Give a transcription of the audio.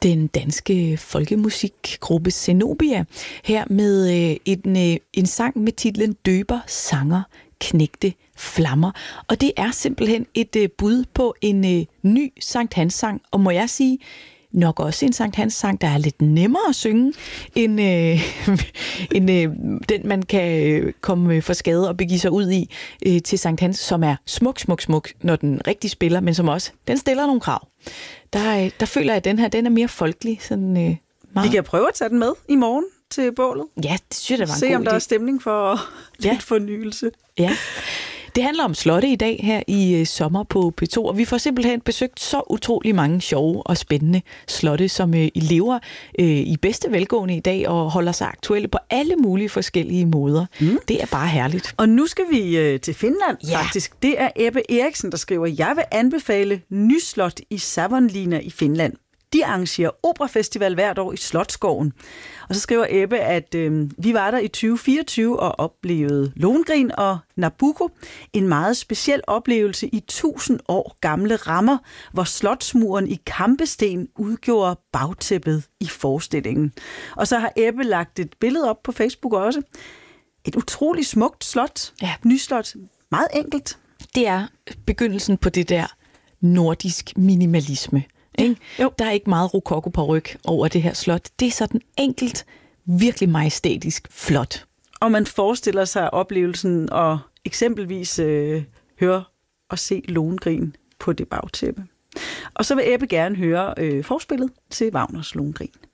den danske folkemusikgruppe Zenobia, her med en sang med titlen Døber, sanger, knægte, flammer. Og det er simpelthen et bud på en ny Sankt Hans sang, og må jeg sige, nok også en Sankt Hans sang, der er lidt nemmere at synge, end den, man kan komme for skade og begive sig ud i til Sankt Hans, som er smuk, når den rigtig spiller, men som også, den stiller nogle krav. Der føler jeg, at den her, den er mere folkelig. Sådan, meget. Vi kan prøve at tage den med i morgen til bålet. Ja, det synes jeg, det var en Se, god om der idé. er stemning for lidt fornyelse. Ja. Det handler om slotte i dag her i sommer på P2, og vi får simpelthen besøgt så utrolig mange sjove og spændende slotte, som lever i bedste velgående i dag og holder sig aktuelle på alle mulige forskellige måder. Det er bare herligt. Og nu skal vi til Finland, faktisk. Det er Ebbe Eriksen, der skriver, jeg vil anbefale Nyslot i Savonlinna i Finland. De arrangerer operafestival hvert år i Slotskoven. Og så skriver Ebbe, at vi var der i 2024 og oplevede Lohengrin og Nabucco. En meget speciel oplevelse i 1000 år gamle rammer, hvor slotsmuren i kampesten udgjorde bagtæppet i forestillingen. Og så har Ebbe lagt et billede op på Facebook også. Et utroligt smukt slot. Ja. Nyslot. Meget enkelt. Det er begyndelsen på det der nordisk minimalisme. Ikke? Jo. Der er ikke meget rokoko-paryk over det her slot. Det er sådan enkelt, virkelig majestætisk flot. Og man forestiller sig oplevelsen og eksempelvis høre og se Lohengrin på det bagtæppe. Og så vil Ebbe gerne høre forspillet til Wagners Lohengrin.